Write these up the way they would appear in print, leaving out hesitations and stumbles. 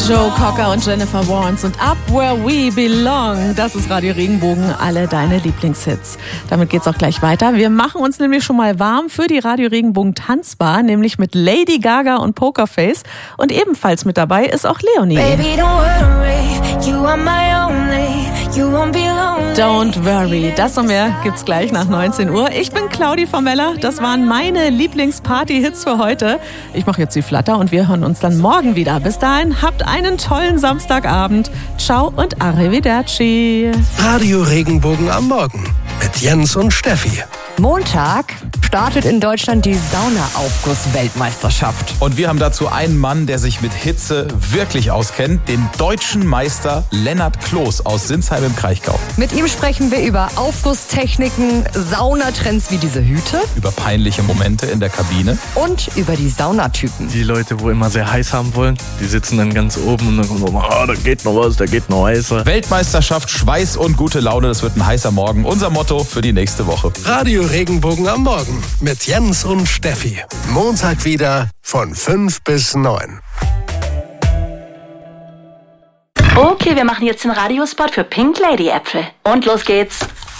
Joe Cocker und Jennifer Warnes und Up Where We Belong. Das ist Radio Regenbogen, alle deine Lieblingshits. Damit geht's auch gleich weiter. Wir machen uns nämlich schon mal warm für die Radio Regenbogen Tanzbar, nämlich mit Lady Gaga und Pokerface. Und ebenfalls mit dabei ist auch Leonie. Baby, don't worry, you are my only, you won't be lonely. Don't worry, das und mehr gibt's gleich nach 19 Uhr. Ich bin Claudi Formella, das waren meine Lieblingsparty-Hits für heute. Ich mache jetzt die Flatter und wir hören uns dann morgen wieder. Bis dahin, habt einen tollen Samstagabend. Ciao und arrivederci. Radio Regenbogen am Morgen mit Jens und Steffi. Montag startet in Deutschland die Saunaaufguss-Weltmeisterschaft. Und wir haben dazu einen Mann, der sich mit Hitze wirklich auskennt, den deutschen Meister Lennart Kloß aus Sinsheim im Kraichgau. Mit ihm sprechen wir über Aufgusstechniken, Saunatrends wie diese Hüte, über peinliche Momente in der Kabine und über die Saunatypen. Die Leute, wo immer sehr heiß haben wollen, die sitzen dann ganz oben und dann kommt noch, da geht noch was, da geht noch heißer. Weltmeisterschaft, Schweiß und gute Laune, das wird ein heißer Morgen. Unser Motto für die nächste Woche. Radio Regenbogen am Morgen mit Jens und Steffi. Montag wieder von 5 bis 9. Okay, wir machen jetzt den Radiospot für Pink Lady Äpfel. Und los geht's.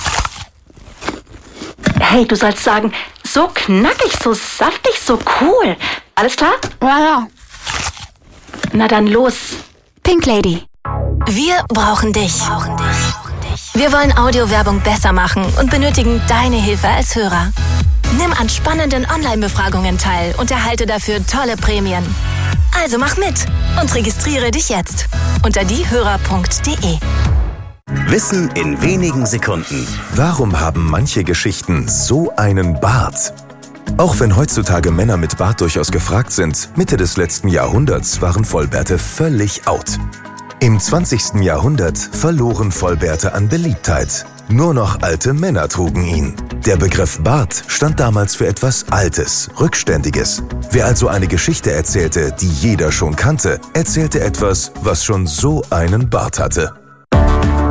Hey, du sollst sagen, so knackig, so saftig, so cool. Alles klar? Ja. Na dann los. Pink Lady. Wir brauchen dich. Wir wollen Audiowerbung besser machen und benötigen deine Hilfe als Hörer. Nimm an spannenden Online-Befragungen teil und erhalte dafür tolle Prämien. Also mach mit und registriere dich jetzt unter diehörer.de. Wissen in wenigen Sekunden. Warum haben manche Geschichten so einen Bart? Auch wenn heutzutage Männer mit Bart durchaus gefragt sind, Mitte des letzten Jahrhunderts waren Vollbärte völlig out. Im 20. Jahrhundert verloren Vollbärte an Beliebtheit. Nur noch alte Männer trugen ihn. Der Begriff Bart stand damals für etwas Altes, Rückständiges. Wer also eine Geschichte erzählte, die jeder schon kannte, erzählte etwas, was schon so einen Bart hatte.